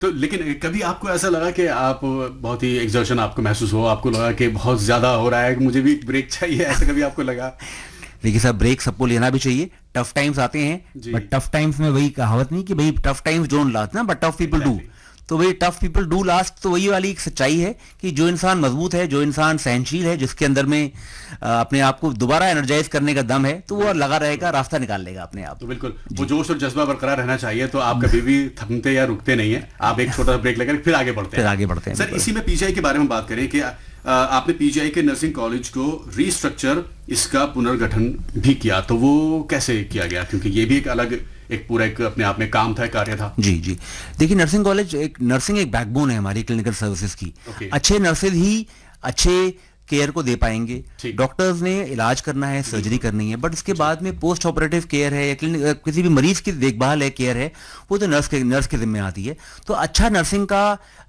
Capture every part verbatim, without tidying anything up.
तो लेकिन कभी आपको ऐसा लगा कि आप बहुत ही एक्सर्शन आपको महसूस हो, आपको लगा कि बहुत ज्यादा हो रहा है, मुझे भी ब्रेक चाहिए, ऐसा कभी आपको लगा? देखिए साहब, ब्रेक सबको लेना भी चाहिए। टफ टाइम्स आते हैं, बट टफ टाइम्स में वही कहावत नहीं कि भाई टफ टाइम्स डोंट लास्ट ना, बट टफ पीपल डू। तो वही टफ पीपल डू लास्ट, तो वही वाली एक सच्चाई है कि जो इंसान मजबूत है, जो इंसान सहनशील है, जिसके अंदर में अपने आप को दोबारा एनर्जाइज करने का दम है, तो वो लगा रहेगा, रास्ता निकाल लेगा अपने आप। तो बिल्कुल वो जोश और जज्बा बरकरार रहना चाहिए, तो आप कभी भी थमते या रुकते नहीं है, आप एक छोटा सा ब्रेक लेकर फिर आगे बढ़ते हैं। फिर आगे बढ़ते हैं। सर, इसी में पीजीआई के बारे में बात करें कि आपने पीजीआई के नर्सिंग कॉलेज को रीस्ट्रक्चर, इसका पुनर्गठन भी किया, तो वो कैसे किया गया? क्योंकि ये भी एक अलग एक पूरा एक अपने आप में काम था, कार्य था। जी जी, देखिए नर्सिंग कॉलेज एक नर्सिंग एक बैकबोन है हमारी क्लिनिकल सर्विसेज की। okay. अच्छे नर्सेज ही अच्छे केयर को दे पाएंगे। डॉक्टर्स ने इलाज करना है, सर्जरी करनी है, बट इसके बाद में पोस्ट ऑपरेटिव केयर है या किसी भी मरीज की देखभाल है, केयर है, वो तो नर्स के नर्स के जिम्मे आती है। तो अच्छा नर्सिंग का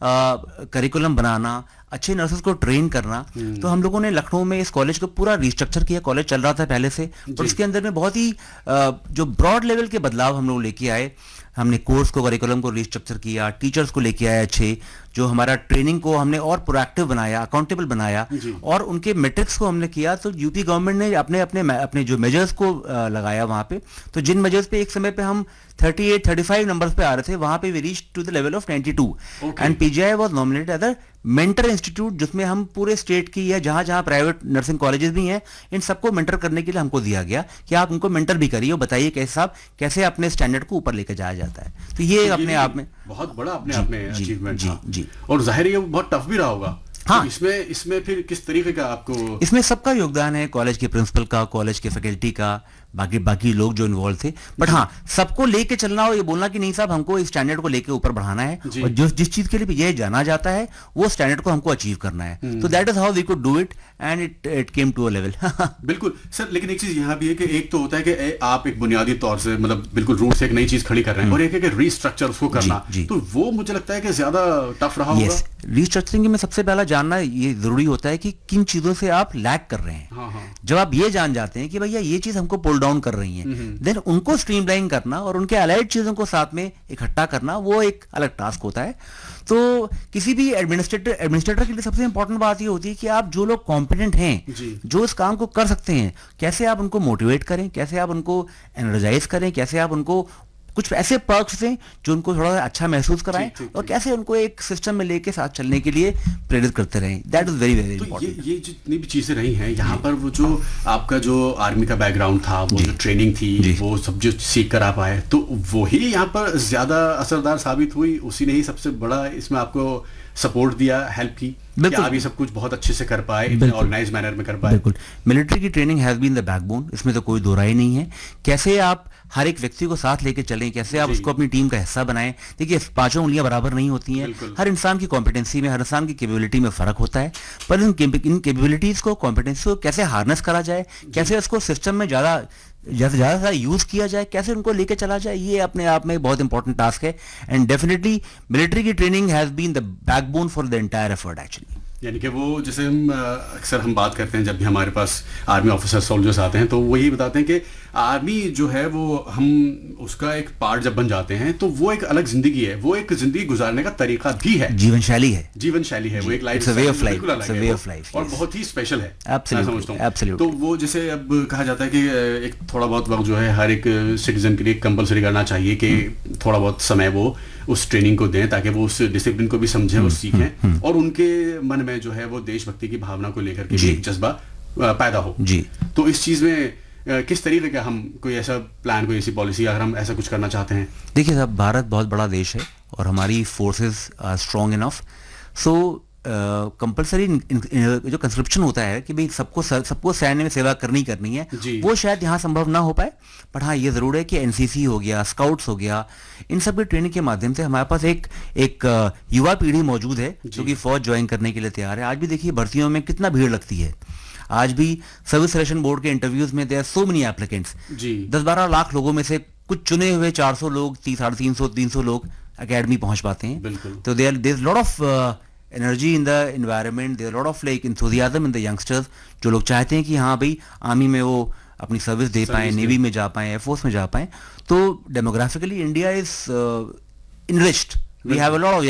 करिकुलम बनाना, अच्छे नर्सेस को ट्रेन करना, तो हम लोगों ने लखनऊ में इस कॉलेज को पूरा रिस्ट्रक्चर किया। कॉलेज चल रहा था पहले से, और इसके अंदर में बहुत ही जो ब्रॉड लेवल के बदलाव हम लोग लेके आए। हमने कोर्स को, करिकुलम को रिस्ट्रक्चर किया, टीचर्स को लेके आए अच्छे, जो हमारा ट्रेनिंग को हमने और प्रोएक्टिव बनाया, अकाउंटेबल बनाया, और उनके मेट्रिक्स को हमने किया। तो यूपी गवर्नमेंट ने अपने अपने अपने जो मेजर्स को लगाया वहाँ पे, तो जिन मेजर्स पे एक समय पे हम अड़तीस, पैंतीस नंबर्स पे आ रहे थे, वहाँ पे we reach to the level of बानवे, and PGI was nominated as a mentor institute, जिसमें हम पूरे स्टेट की या जहाँ जहाँ प्राइवेट नर्सिंग कॉलेजेस भी हैं, इन सबको मेंटर करने के लिए हमको दिया गया कि आप उनको मेंटर भी करिए और बताइए कैसे साहब कैसे अपने स्टैंडर्ड को ऊपर लेकर जाया जाता है। तो ये तो अपने आप में बहुत बड़ा अपने आप में अचीवमेंट जी, जी, और जाहिर है ये बहुत टफ भी रहा होगा। हाँ, तो इसमें इसमें फिर किस तरीके का आपको? इसमें सबका योगदान है, कॉलेज के प्रिंसिपल का, कॉलेज के फैकल्टी का, बाकी बाकी लोग जो इन्वॉल्व थे। बट हाँ, सबको लेके चलना और ये बोलना कि नहीं साहब हमको इस स्टैंडर्ड को लेके ऊपर बढ़ाना है, और जो जिस चीज के लिए ये जाना जाता है वो स्टैंडर्ड को हमको अचीव करना है। तो that is how we could do it, and it it came to a level. बिल्कुल सर, लेकिन एक चीज यहाँ भी है कि एक तो होता है कि आप एक बुनियादी तौर से मतलब बिल्कुल रूट से एक नई चीज खड़ी कर रहे हैं, और एक है कि रीस्ट्रक्चर उसको करना, तो वो मुझे लगता है कि ज्यादा टफ रहा होगा। रीस्ट्रक्चरिंग में सबसे पहला जानना ये जरूरी होता है कि किन चीजों से आप लैग कर रहे हैं। हाँ हाँ। जब आप ये जान जाते हैं कि भैया ये चीज हमको पुल डाउन कर रही है, देन उनको स्ट्रीमलाइन करना और उनके अलाइड चीजों को साथ में इकट्ठा करना, वो एक अलग टास्क होता है। तो किसी भी एडमिनिस्ट्रेटर एडमिनिस्ट्रेटर के लिए सबसे इंपॉर्टेंट बात ये होती है कि आप जो लोग कॉम्पिटेंट हैं, जो इस काम को कर सकते हैं, कैसे आप उनको मोटिवेट करें, कैसे आप उनको एनर्जाइज करें, कैसे आप उनको कुछ ऐसे पर्क्स दें जो उनको थोड़ा अच्छा महसूस कराएं, और कैसे उनको एक सिस्टम में लेके साथ चलने के लिए प्रेरित करते रहें। That is very very important. ये जितनी भी चीजें रही हैं यहाँ पर, वो जो आपका जो आर्मी का बैकग्राउंड था, वो जो ट्रेनिंग थी, वो सब जो सीख कर आप आए, तो वही यहाँ पर ज्यादा असरदार साबित हुई, उसी ने ही सबसे बड़ा इसमें आपको सपोर्ट दिया, हेल्प की, कि आप ये सब कुछ बहुत अच्छे से कर पाए, इतने ऑर्गेनाइज मैनर में कर पाए। बिल्कुल, मिलिट्री की training has been the backbone, इसमें तो कोई दो राय नहीं है। कैसे आप हर एक व्यक्ति को साथ लेके चलें, कैसे आप उसको अपनी टीम का हिस्सा बनाएं। देखिए, पांचों उंगलियां बराबर नहीं होती हैं, हर इंसान की कॉम्पिटेंसी में, हर इंसान की कैपेबिलिटी में फर्क होता है, पर इन इन कैपेबिलिटीज को, कॉम्पिटेंसी को कैसे हार्नेस करा जाए, कैसे उसको सिस्टम में ज्यादा ज्यादा ज्यादा सा यूज किया जाए, कैसे उनको लेके चला जाए, ये अपने आप में बहुत इंपॉर्टेंट टास्क है। एंड डेफिनेटली मिलिट्री की training has been the backbone for the entire effort actually. यानी कि वो जैसे हम अक्सर हम बात करते हैं, जब भी हमारे पास आर्मी ऑफिसर सोल्जर्स आते हैं, तो वही बताते हैं कि आर्मी जो है वो हम उसका एक पार्ट जब बन जाते हैं, तो वो एक अलग जिंदगी है, वो एक जिंदगी गुजारने का तरीका भी है, जीवन शैली है, जीवन शैली है, वो एक life way of life, way of life, और बहुत ही स्पेशल है, मैं समझता हूं। तो वो जैसे अब कहा जाता है कि एक थोड़ा बहुत वक्त जो है हर एक सिटीजन के लिए कंपलसरी करना चाहिए कि थोड़ा बहुत समय वो उस ट्रेनिंग को दें, ताकि वो उस डिसिप्लिन को भी समझें और सीखें, और उनके मन में जो है वो देशभक्ति की भावना को लेकर के एक जज्बा पैदा हो जी। तो इस चीज में किस तरीके का हम कोई ऐसा प्लान, कोई ऐसी पॉलिसी, अगर हम ऐसा कुछ करना चाहते हैं? देखिए साहब, भारत बहुत बड़ा देश है और हमारी forces are strong enough, so compulsory जो कंस्क्रिप्शन होता है कि भाई सबको सबको सैन्य में सेवा करनी करनी है, वो शायद यहाँ संभव ना हो पाए। बट हाँ, ये जरूर है कि एनसीसी हो गया, स्काउट्स हो गया, इन सब की ट्रेनिंग के माध्यम से हमारे पास एक एक युवा पीढ़ी मौजूद है जो कि फौज ज्वाइन करने के लिए तैयार है। आज भी देखिए भर्तियों में कितना भीड़ लगती है, आज भी सर्विस सिलेक्शन बोर्ड के इंटरव्यूज में there are so many applicants, दस बारह लाख लोगों में से कुछ चुने हुए चार सौ लोग, तीन साढ़े तीन सौ तीन सौ लोग अकेडमी पहुंच पाते हैं। तो there there is lot of energy in the environment, there lot of like enthusiasm in the youngsters, जो लोग चाहते हैं कि हाँ भाई आर्मी में वो अपनी सर्विस दे पाएं, नेवी में जा पाएं, एयरफोर्स में जा पाएं। तो demographically India is enriched We have a lot of